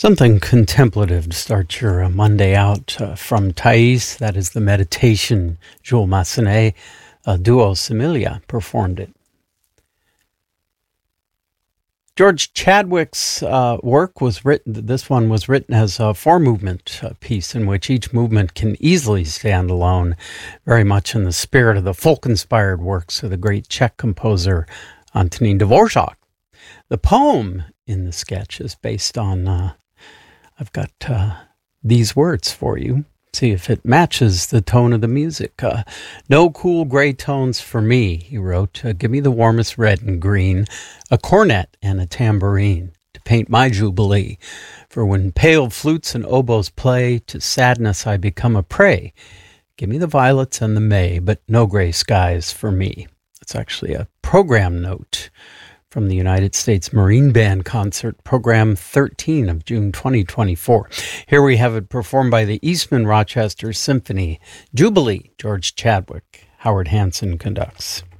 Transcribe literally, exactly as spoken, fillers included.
Something contemplative to start your uh, Monday out uh, from Thais. That is the meditation. Jules Massenet, uh, Duo Similia, performed it. George Chadwick's uh, work was written, this one was written as a four-movement uh, piece in which each movement can easily stand alone, very much in the spirit of the folk-inspired works of the great Czech composer Antonín Dvořák. The poem in the sketch is based on, uh, I've got uh, these words for you. See if it matches the tone of the music. Uh, no cool gray tones for me, he wrote. Uh, give me the warmest red and green, a cornet and a tambourine to paint my jubilee. For when pale flutes and oboes play, to sadness I become a prey. Give me the violets and the May, but no gray skies for me. It's actually a program note from the United States Marine Band concert, program thirteen of June twenty twenty-four. Here we have it performed by the Eastman Rochester Symphony. Jubilee, George Chadwick. Howard Hanson conducts.